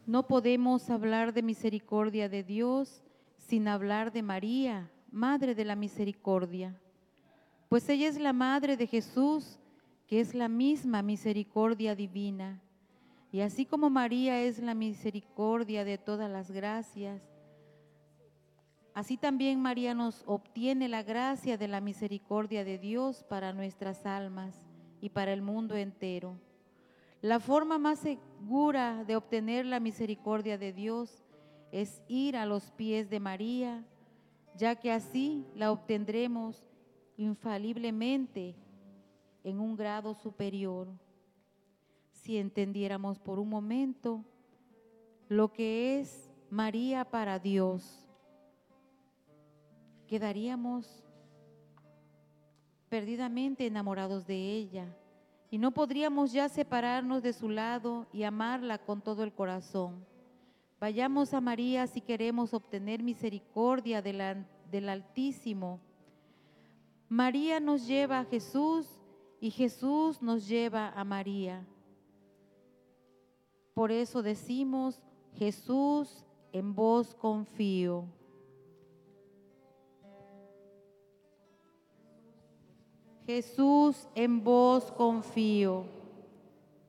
No podemos hablar de misericordia de Dios sin hablar de María, Madre de la Misericordia, pues ella es la Madre de Jesús, que es la misma misericordia divina. Y así como María es la misericordia de todas las gracias, así también María nos obtiene la gracia de la misericordia de Dios para nuestras almas y para el mundo entero. La forma más segura de obtener la misericordia de Dios es ir a los pies de María, ya que así la obtendremos infaliblemente en un grado superior. Si entendiéramos por un momento lo que es María para Dios, quedaríamos perdidamente enamorados de ella y no podríamos ya separarnos de su lado y amarla con todo el corazón. Vayamos a María si queremos obtener misericordia del Altísimo. María nos lleva a Jesús y Jesús nos lleva a María. Por eso decimos: Jesús, en vos confío. Jesús, en vos confío.